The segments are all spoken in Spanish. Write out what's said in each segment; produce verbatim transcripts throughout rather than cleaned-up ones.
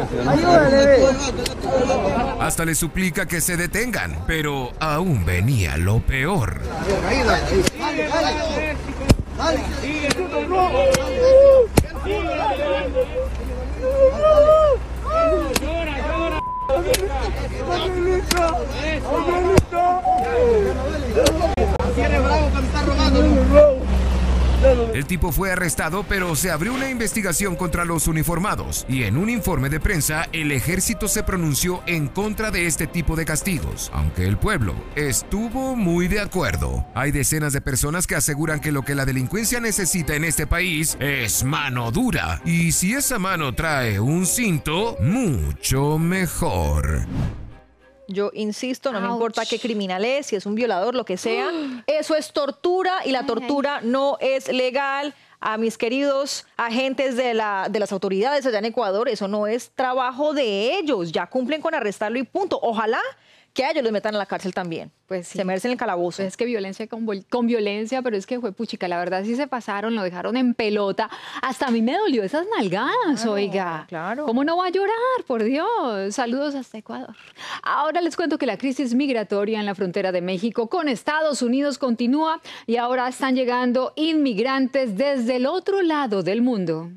Hasta le suplica que se detengan, pero aún venía lo peor. El tipo fue arrestado, pero se abrió una investigación contra los uniformados y en un informe de prensa el ejército se pronunció en contra de este tipo de castigos, aunque el pueblo estuvo muy de acuerdo. Hay decenas de personas que aseguran que lo que la delincuencia necesita en este país es mano dura, y si esa mano trae un cinto, mucho mejor. Yo insisto, no Ouch. me importa qué criminal es, si es un violador, lo que sea. Eso es tortura y la tortura ay, ay. no es legal. A mis queridos agentes de, la, de las autoridades allá en Ecuador, eso no es trabajo de ellos. Ya cumplen con arrestarlo y punto. Ojalá que a ellos los metan a la cárcel también. Pues sí. Se merecen el calabozo. Pues es que violencia con, con violencia, pero es que fue puchica, la verdad sí se pasaron, lo dejaron en pelota. Hasta a mí me dolió esas nalgadas, claro, oiga. Claro. ¿Cómo no va a llorar? Por Dios. Saludos hasta Ecuador. Ahora les cuento que la crisis migratoria en la frontera de México con Estados Unidos continúa y ahora están llegando inmigrantes desde el otro lado del mundo.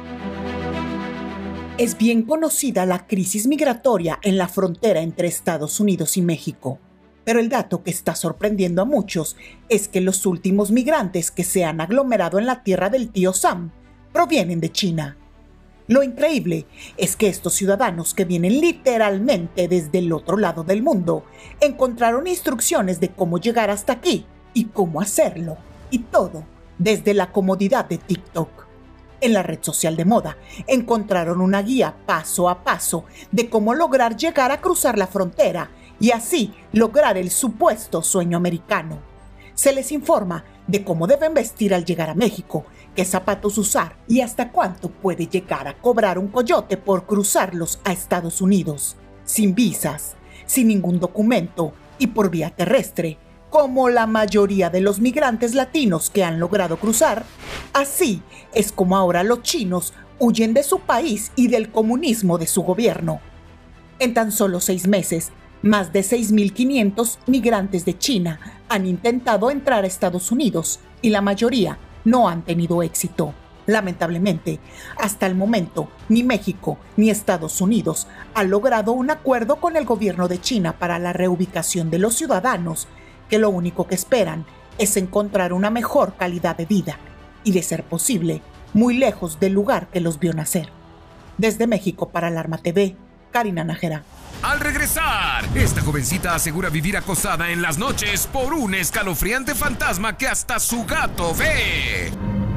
Es bien conocida la crisis migratoria en la frontera entre Estados Unidos y México. Pero el dato que está sorprendiendo a muchos es que los últimos migrantes que se han aglomerado en la tierra del tío Sam provienen de China. Lo increíble es que estos ciudadanos que vienen literalmente desde el otro lado del mundo encontraron instrucciones de cómo llegar hasta aquí y cómo hacerlo. Y todo desde la comodidad de TikTok. En la red social de moda encontraron una guía paso a paso de cómo lograr llegar a cruzar la frontera y así lograr el supuesto sueño americano. Se les informa de cómo deben vestir al llegar a México, qué zapatos usar y hasta cuánto puede llegar a cobrar un coyote por cruzarlos a Estados Unidos, sin visas, sin ningún documento y por vía terrestre. Como la mayoría de los migrantes latinos que han logrado cruzar, así es como ahora los chinos huyen de su país y del comunismo de su gobierno. En tan solo seis meses, más de seis mil quinientos migrantes de China han intentado entrar a Estados Unidos y la mayoría no han tenido éxito. Lamentablemente, hasta el momento, ni México ni Estados Unidos han logrado un acuerdo con el gobierno de China para la reubicación de los ciudadanos, que lo único que esperan es encontrar una mejor calidad de vida y, de ser posible, muy lejos del lugar que los vio nacer. Desde México para Alarma T V, Karina Nájera. Al regresar, esta jovencita asegura vivir acosada en las noches por un escalofriante fantasma que hasta su gato ve.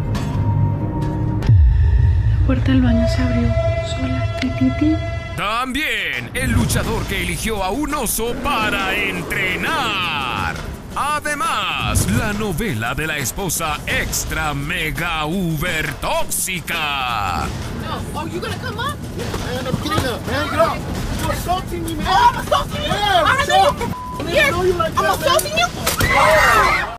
La puerta del baño se abrió sola. Tititi. También el luchador que eligió a un oso para entrenar. Además, la novela de la esposa extra mega uber tóxica. No. Oh, you gonna come up? Yeah, man, I'm getting up, man. Get up. You're assaulting me, man. Oh, I'm assaulting you. Yeah, I'm, I'm assaulting you.